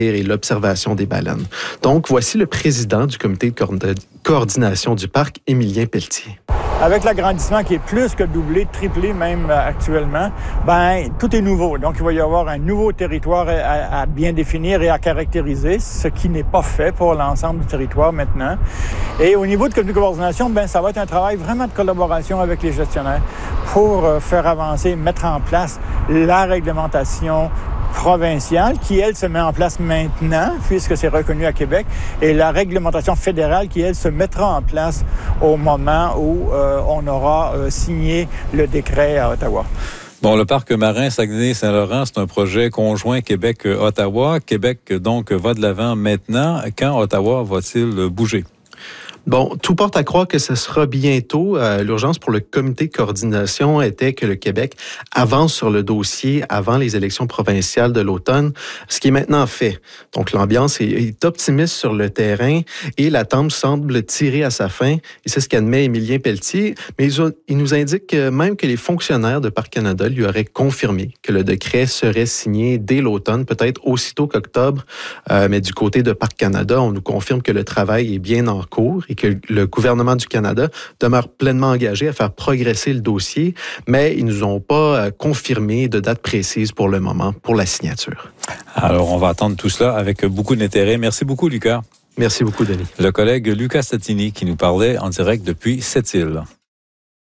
et l'observation des baleines. Donc, voici le président du comité de coordination du parc, Émilien Pelletier. Avec l'agrandissement qui est plus que doublé, triplé même actuellement, tout est nouveau. Donc, il va y avoir un nouveau territoire à bien définir et à caractériser, ce qui n'est pas fait pour l'ensemble du territoire maintenant. Et au niveau de comité de coordination, ça va être un travail vraiment de collaboration avec les gestionnaires pour faire avancer, mettre en place la réglementation provinciale qui, elle, se met en place maintenant, puisque c'est reconnu à Québec, et la réglementation fédérale qui, elle, se mettra en place au moment où on aura signé le décret à Ottawa. Bon, le parc marin Saguenay-Saint-Laurent, c'est un projet conjoint Québec-Ottawa. Québec, donc, va de l'avant maintenant. Quand Ottawa va-t-il bouger? Bon, tout porte à croire que ce sera bientôt. L'urgence pour le comité de coordination était que le Québec avance sur le dossier avant les élections provinciales de l'automne, ce qui est maintenant fait. Donc, l'ambiance est optimiste sur le terrain et l'attente semble tirer à sa fin. Et c'est ce qu'admet Émilien Pelletier. Mais il nous indique même que les fonctionnaires de Parc Canada lui auraient confirmé que le décret serait signé dès l'automne, peut-être aussitôt qu'octobre. Mais du côté de Parc Canada, on nous confirme que le travail est bien en cours et que le gouvernement du Canada demeure pleinement engagé à faire progresser le dossier, mais ils ne nous ont pas confirmé de date précise pour le moment pour la signature. Alors, on va attendre tout cela avec beaucoup d'intérêt. Merci beaucoup, Lucas. Merci beaucoup, Denis. Le collègue Lucas Statini qui nous parlait en direct depuis Sept-Îles.